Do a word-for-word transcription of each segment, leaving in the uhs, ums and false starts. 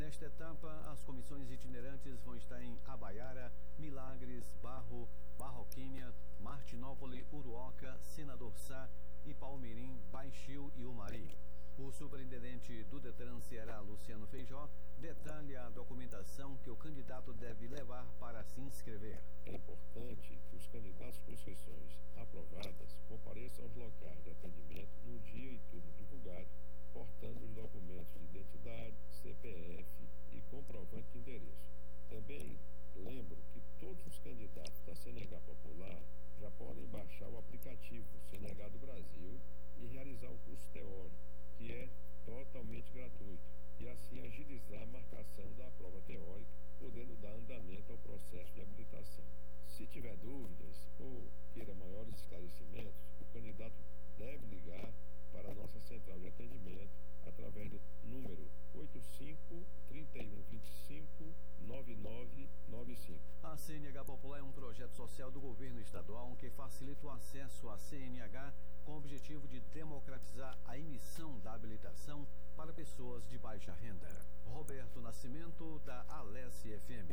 Nesta etapa, as comissões itinerantes vão estar em Abaiara, Milagres, Barro, Barroquinha, Martinópole, Uruoca, Senador Sá, Ipaumirim, Baixio e Umari. O superintendente do Detran Ceará, Luciano Feijó, detalha a documentação que o candidato deve levar para se inscrever. É importante que os candidatos com inscrições aprovadas compareçam aos locais de atendimento no dia e turno divulgado, portando os documentos de identidade, C P F e comprovante de endereço. Também lembro que todos os candidatos da C N H Popular já podem baixar o aplicativo C N H do Brasil e realizar o curso teórico, que é totalmente gratuito, e assim agilizar a marcação da prova teórica, podendo dar andamento ao processo de habilitação. Se tiver dúvidas ou queira maiores esclarecimentos, o candidato deve ligar para a nossa central de atendimento através do número oito cinco, três um dois cinco, nove nove nove cinco. A C N H Popular é um projeto social do governo estadual que facilita o acesso à C N H com o objetivo de democratizar a emissão da habilitação para pessoas de baixa renda. Roberto Nascimento, da Alesse F M.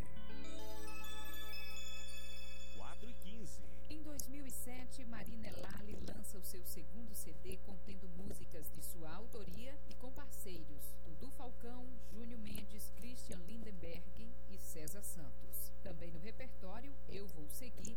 quatro e quinze. Em dois mil e sete, Marina Elarle lança o seu segundo C D contendo músicas de sua autoria e com parceiros Dudu Falcão, Júnior Mendes, Christian Lindenberg e César Santos. Também no repertório Eu Vou Seguir,